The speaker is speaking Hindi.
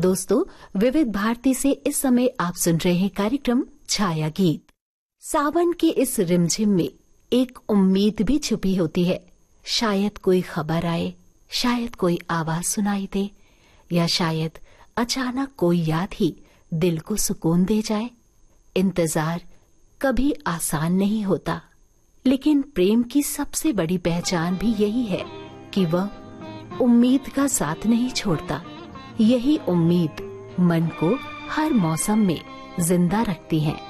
दोस्तों, विविध भारती से इस समय आप सुन रहे हैं कार्यक्रम छाया गीत। सावन की इस रिमझिम में एक उम्मीद भी छुपी होती है। शायद कोई खबर आए, शायद कोई आवाज सुनाई दे, या शायद अचानक कोई याद ही दिल को सुकून दे जाए। इंतजार कभी आसान नहीं होता, लेकिन प्रेम की सबसे बड़ी पहचान भी यही है कि वह उम्मीद का साथ नहीं छोड़ता। यही उम्मीद मन को हर मौसम में जिंदा रखती है।